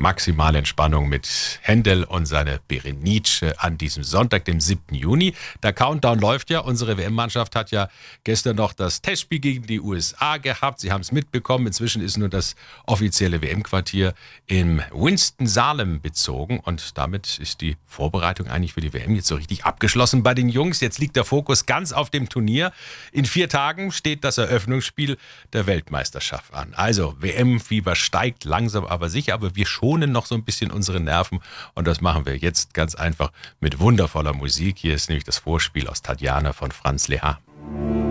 maximale Entspannung mit Händel und seine Berenice an diesem Sonntag, dem 7. Juni. Der Countdown läuft ja. Unsere WM-Mannschaft hat ja gestern noch das Testspiel gegen die USA gehabt. Sie haben es mitbekommen. Inzwischen ist nur das offizielle WM-Quartier in Winston-Salem bezogen. Und damit ist die Vorbereitung eigentlich für die WM jetzt so richtig abgeschlossen bei den Jungs. Jetzt liegt der Fokus ganz auf dem Turnier. In 4 Tagen steht das Eröffnungsspiel der Weltmeisterschaft an. Also WM-Fieber steigt langsam aber sicher, aber wir schonen noch so ein bisschen unsere Nerven und das machen wir jetzt ganz einfach mit wundervoller Musik. Hier ist nämlich das Vorspiel aus Tatjana von Franz Lehár.